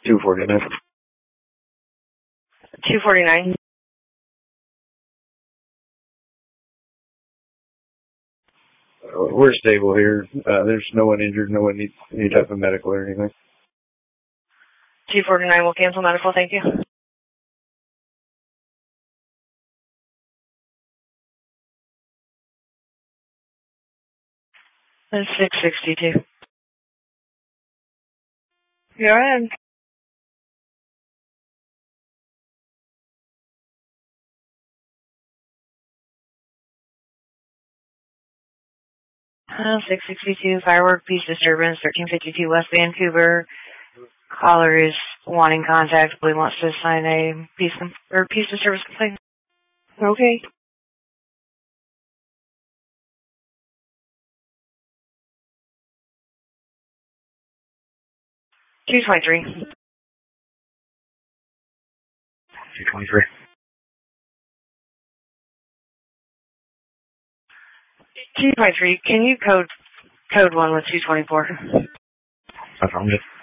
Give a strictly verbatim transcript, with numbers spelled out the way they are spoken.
two forty-nine. two forty-nine. We're stable here. Uh, there's no one injured, no one needs any type of medical or anything. two forty-nine will cancel medical, thank you. That's six sixty-two. Go ahead. Uh, six sixty-two, firework, peace disturbance, thirteen fifty-two West Vancouver. Caller is wanting contact, but he wants to sign a peace, com- or peace disturbance complaint. Okay. two twenty-three. two twenty-three. two twenty-three, can you code code one with two twenty-four? That's all good.